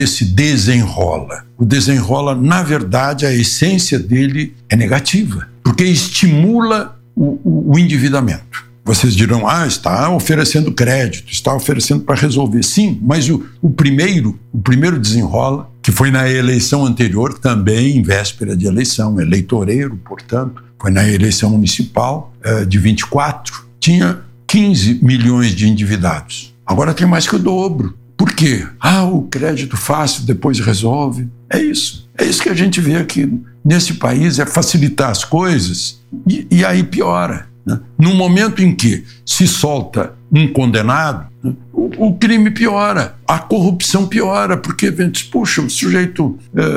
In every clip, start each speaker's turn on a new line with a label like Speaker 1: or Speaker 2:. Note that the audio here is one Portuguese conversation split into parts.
Speaker 1: esse desenrola. O desenrola, na verdade, a essência dele é negativa, porque estimula o endividamento. Vocês dirão, está oferecendo crédito, está oferecendo para resolver. Sim, mas o primeiro desenrola, que foi na eleição anterior, também em véspera de eleição, eleitoreiro, portanto, foi na eleição municipal de 24, tinha 15 milhões de endividados. Agora tem mais que o dobro. Por quê? O crédito fácil depois resolve. É isso que a gente vê aqui nesse país, é facilitar as coisas e aí piora. No momento em que se solta um condenado, o crime piora, a corrupção piora, porque puxa, o sujeito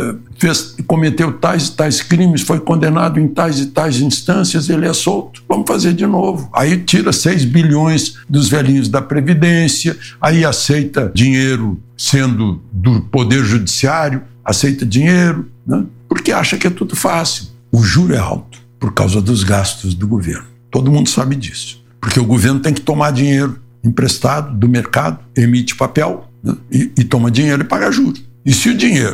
Speaker 1: cometeu tais e tais crimes, foi condenado em tais e tais instâncias, ele é solto, vamos fazer de novo. Aí tira 6 bilhões dos velhinhos da Previdência, aí aceita dinheiro sendo do Poder Judiciário, aceita dinheiro, porque acha que é tudo fácil. O juro é alto por causa dos gastos do governo. Todo mundo sabe disso, porque o governo tem que tomar dinheiro emprestado do mercado, emite papel, e toma dinheiro e paga juros. E se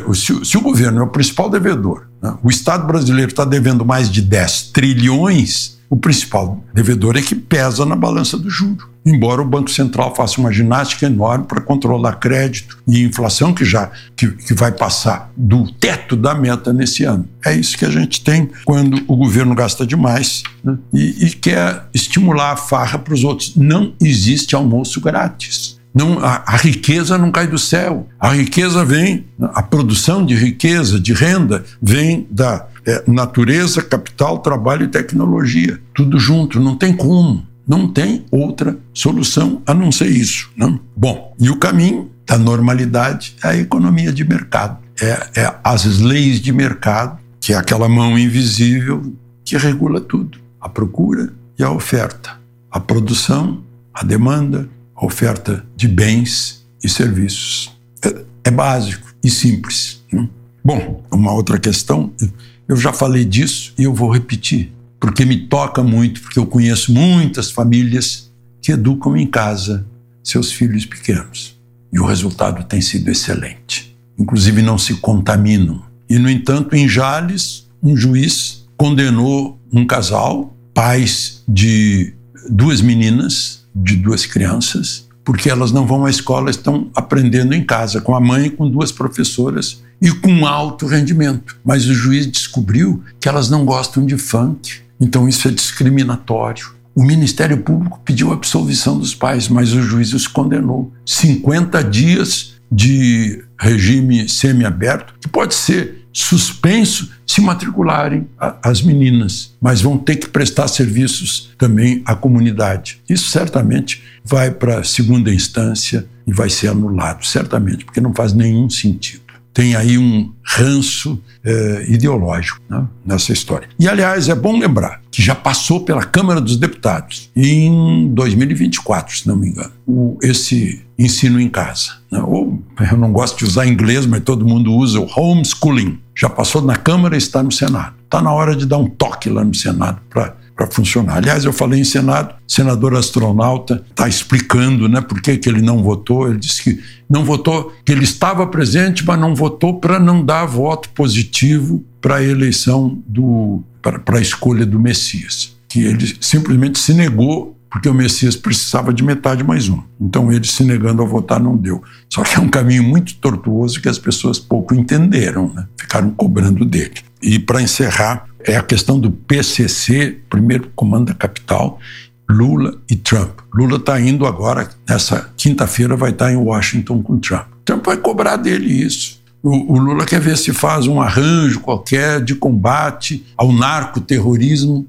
Speaker 1: o governo é o principal devedor, o Estado brasileiro está devendo mais de 10 trilhões, o principal devedor é que pesa na balança do juro. Embora o Banco Central faça uma ginástica enorme para controlar crédito e inflação que vai passar do teto da meta nesse ano. É isso que a gente tem quando o governo gasta demais, e quer estimular a farra para os outros. Não existe almoço grátis. Não, a riqueza não cai do céu. A riqueza vem, a produção de riqueza, de renda, vem da natureza, capital, trabalho e tecnologia. Tudo junto, não tem como. Não tem outra solução a não ser isso. Não? Bom, e o caminho da normalidade é a economia de mercado. É as leis de mercado, que é aquela mão invisível que regula tudo. A procura e a oferta. A produção, a demanda, a oferta de bens e serviços. É básico e simples. Não? Bom, uma outra questão, eu já falei disso e eu vou repetir, porque me toca muito, porque eu conheço muitas famílias que educam em casa seus filhos pequenos. E o resultado tem sido excelente. Inclusive não se contaminam. E, no entanto, em Jales, um juiz condenou um casal, pais de 2 meninas, de 2 crianças, porque elas não vão à escola, estão aprendendo em casa, com a mãe e com 2 professoras, e com alto rendimento. Mas o juiz descobriu que elas não gostam de funk. Então isso é discriminatório. O Ministério Público pediu a absolvição dos pais, mas o juiz os condenou. 50 dias de regime semiaberto, que pode ser suspenso se matricularem as meninas, mas vão ter que prestar serviços também à comunidade. Isso certamente vai para a 2ª instância e vai ser anulado, certamente, porque não faz nenhum sentido. Tem aí um ranço ideológico, né, nessa história. E, aliás, é bom lembrar que já passou pela Câmara dos Deputados, em 2024, se não me engano, esse ensino em casa. Né? Ou, eu não gosto de usar inglês, mas todo mundo usa o homeschooling. Já passou na Câmara e está no Senado. Está na hora de dar um toque lá no Senado para funcionar. Aliás, eu falei em Senado, o senador astronauta está explicando, né, por que ele não votou. Ele disse que não votou, que ele estava presente, mas não votou para não dar voto positivo para a eleição, para a escolha do Messias. Que ele simplesmente se negou, porque o Messias precisava de metade mais um. Então ele se negando a votar não deu. Só que é um caminho muito tortuoso que as pessoas pouco entenderam, né? Ficaram cobrando dele. E para encerrar, é a questão do PCC, primeiro comando da capital, Lula e Trump. Lula está indo agora, nessa quinta-feira vai estar em Washington com Trump. Trump vai cobrar dele isso. O Lula quer ver se faz um arranjo qualquer de combate ao narcoterrorismo.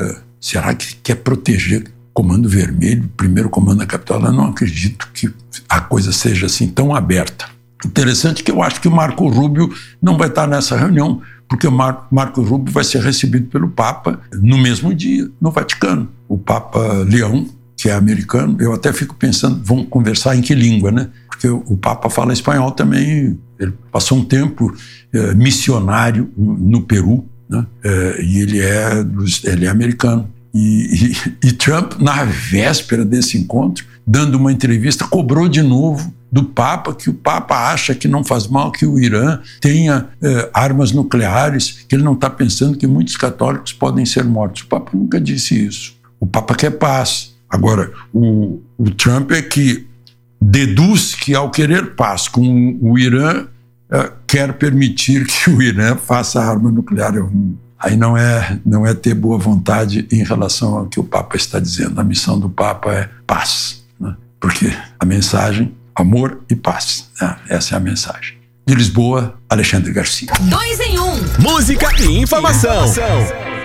Speaker 1: Será que quer proteger o Comando Vermelho, primeiro comando da capital? Eu não acredito que a coisa seja assim tão aberta. Interessante que eu acho que o Marco Rubio não vai estar nessa reunião, porque o Marco Rubio vai ser recebido pelo Papa no mesmo dia, no Vaticano. O Papa Leão, que é americano, eu até fico pensando, vão conversar em que língua, né? Porque o Papa fala espanhol também, ele passou um tempo missionário no Peru, né? E ele é americano. E Trump, na véspera desse encontro, dando uma entrevista, cobrou de novo do Papa, que o Papa acha que não faz mal que o Irã tenha armas nucleares, que ele não está pensando que muitos católicos podem ser mortos. O Papa nunca disse isso. O Papa quer paz. Agora, o Trump é que deduz que, ao querer paz com o Irã, quer permitir que o Irã faça arma nuclear. Aí não é ter boa vontade em relação ao que o Papa está dizendo. A missão do Papa é paz, né? Porque a mensagem, amor e paz, né? Essa é a mensagem. De Lisboa, Alexandre Garcia.
Speaker 2: 2 em 1. Música e informação.